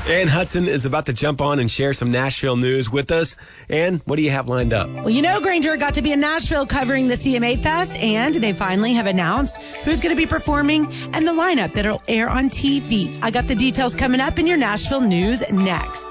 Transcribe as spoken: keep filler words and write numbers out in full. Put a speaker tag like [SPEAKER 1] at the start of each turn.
[SPEAKER 1] Ann Hudson is about to jump on and share some Nashville news with us. Ann, what do you have lined up?
[SPEAKER 2] Well, you know, Granger got to be in Nashville covering the C M A Fest, and they finally have announced who's going to be performing and the lineup that'll air on T V. I got the details coming up in your Nashville news next.